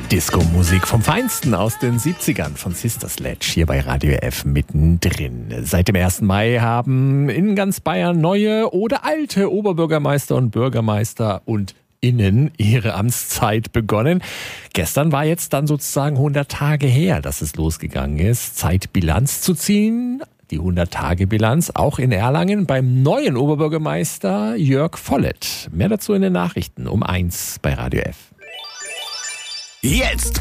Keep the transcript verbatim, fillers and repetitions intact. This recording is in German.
Disco-Musik vom Feinsten aus den siebzigern von Sister Sledge hier bei Radio F mittendrin. Seit dem ersten Mai haben in ganz Bayern neue oder alte Oberbürgermeister und Bürgermeister und Innen ihre Amtszeit begonnen. Gestern war jetzt dann sozusagen hundert Tage her, dass es losgegangen ist, Zeit Bilanz zu ziehen. Die hundert-Tage-Bilanz auch in Erlangen beim neuen Oberbürgermeister Jörg Vollett. Mehr dazu in den Nachrichten um eins bei Radio F. Jetzt